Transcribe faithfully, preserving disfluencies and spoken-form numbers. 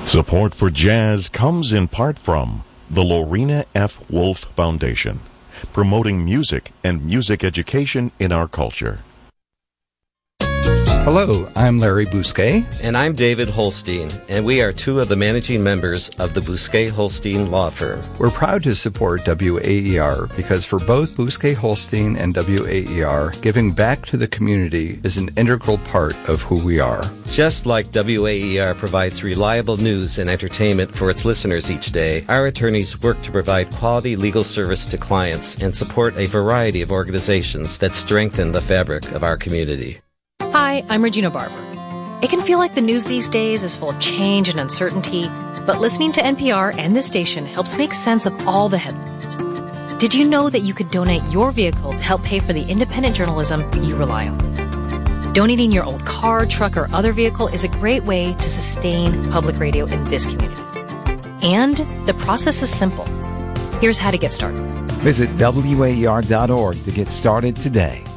Support for jazz comes in part from the Lorena F. Wolf Foundation, promoting music and music education in our culture. Hello, I'm Larry Bousquet. And I'm David Holstein, and we are two of the managing members of the Bousquet-Holstein Law Firm. We're proud to support W A E R because for both Bousquet-Holstein and W A E R, giving back to the community is an integral part of who we are. Just like W A E R provides reliable news and entertainment for its listeners each day, our attorneys work to provide quality legal service to clients and support a variety of organizations that strengthen the fabric of our community. Hi, I'm Regina Barber. It can feel like the news these days is full of change and uncertainty, but listening to N P R and this station helps make sense of all the headlines. Did you know that you could donate your vehicle to help pay for the independent journalism you rely on? Donating your old car, truck, or other vehicle is a great way to sustain public radio in this community. And the process is simple. Here's how to get started. Visit W A E R dot org to get started today.